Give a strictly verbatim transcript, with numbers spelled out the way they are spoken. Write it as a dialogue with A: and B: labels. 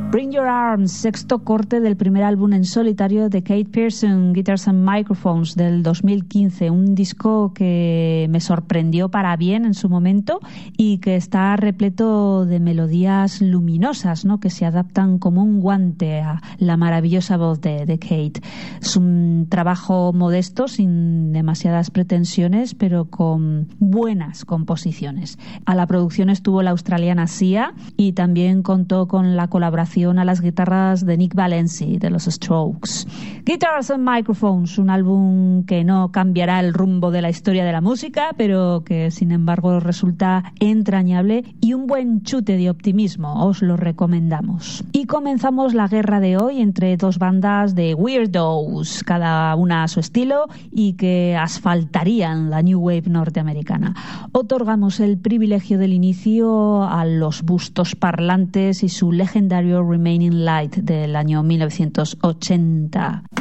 A: Bring Your Arms, sexto corte del primer álbum en solitario de Kate Pearson, Guitars and Microphones, del dos mil quince, un disco que me sorprendió para bien en su momento y que está repleto de melodías luminosas, ¿no?, que se adaptan como un guante a la maravillosa voz de, de Kate. Es un trabajo modesto, sin demasiadas pretensiones, pero con buenas composiciones. A la producción estuvo la australiana Sia y también contó con la colaboración a las guitarras de Nick Valenci de los Strokes. Guitars and Microphones, un álbum que no cambiará el rumbo de la historia de la música, pero que sin embargo resulta entrañable y un buen chute de optimismo. Os lo recomendamos. Y comenzamos la guerra de hoy entre dos bandas de weirdos, cada una a su estilo y que asfaltarían la New Wave norteamericana. Otorgamos el privilegio del inicio a los bustos parlantes y su legendario Remaining Light del año mil novecientos ochenta.